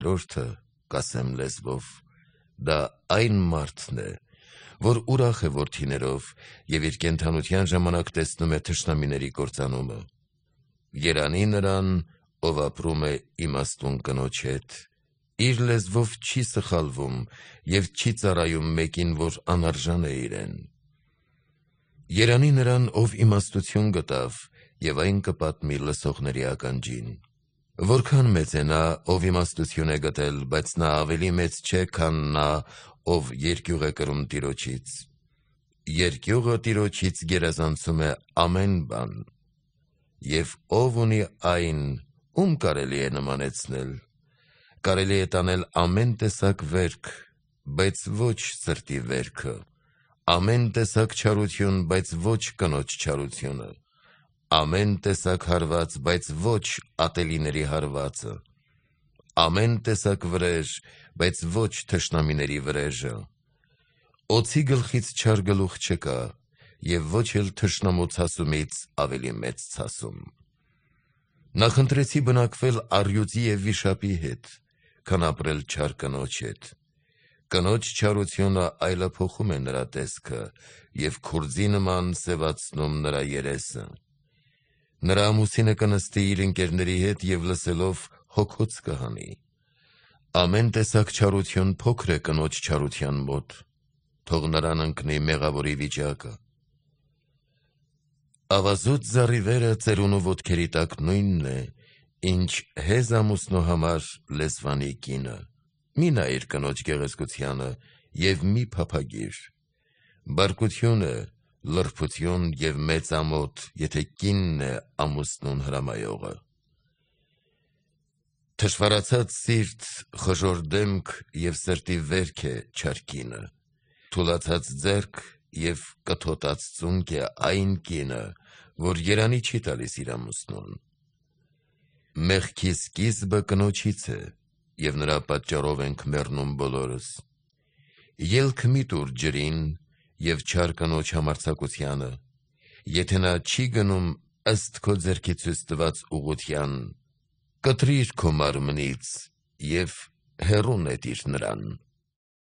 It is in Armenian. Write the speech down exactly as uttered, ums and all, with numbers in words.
երրորդը, կասեմ լեզվով, դա այն մարդն է, որ ուրախ է որդիներով և իր կենդանության ժամանակ տեսնում է թշնամիների կործանումը։ Երանի նրան, ով ապրում է իմաստուն կնոջ հետ, իր լեզվով չի սխալվում և չի ծառայում մեկին, որ անարժան է իրեն։ Երանի նրան, ով իմաստություն գտավ և այն կպատմի լսողների ականջին։ Որքան մեծ է նա, ով իմաստություն է գտել, բայց նա ավելի մեծ չէ, քան նա, ով երկյուղ է կրում Տիրոջից։ Երկյուղը Տիրոջից գերազանցում է ամեն բան, և ով ունի այն, ում կարելի է նմանեցնել։ Կարելի է տանել ամեն տեսակ վերք, բայց ոչ սրտի վերքը, ամեն տեսակ չարություն, բայց ոչ կնոջ չարությունը, ամեն տեսակ հարված, բայց ոչ ատելիների հարվածը, ամեն տեսակ վրեժ, բայց ոչ թշնամիների վրեժը։ Օձի գլխից չար գլուխ չկա, և ոչ էլ թշնամու ցասումից ավելի մեծ ցասում։ Նախընտրեցի բնակվել առյուծի և վիշապի հետ, քան ապրել չար կնոջ հետ։ Կնոջ չարությունը այլափոխում է նրա տեսքը և քուրձի նման սևացնում նրա երեսը։ Նրա ամուսինը կնստի իր ընկերների հետ և լսելով հոգոց կհանի։ Ամեն տեսակ չարություն փոքր է կնոջ չարության մոտ, թող նրան ընկնի մեղավորի վիճակը։ Ավազոտ ծառի վերը ծերունու ոտքերի տակ նույնն է, ինչ հեզ ամուսնու համար լեզվանի կինը։ Մի նայիր կնոջ գեղեցկությանը և մի փափագիր։ Բարկություն է, լրբություն և մեծ ամոթ, եթե կինն է ամուսնուն հրամայողը։ Թշվառացած սիրտ, խժոր դեմք և սրտի վերք է չար կինը։ Թուլացած ձեռք և կթոտած ծունկ է այն կինը, որ երանի չի տալիս իր ամուսնուն։ Մեղքի սկիզբը կնոջից է, և նրա պատճառով ենք մեռնում բոլորս։ Ելք մի տուր ջրին և չար կնոջ համարձակությանը, եթե նա չի գնում ըստ քո ձեռքի ցույց տված ուղղության, կտրիր քո մարմնից և հեռու նետիր նրան։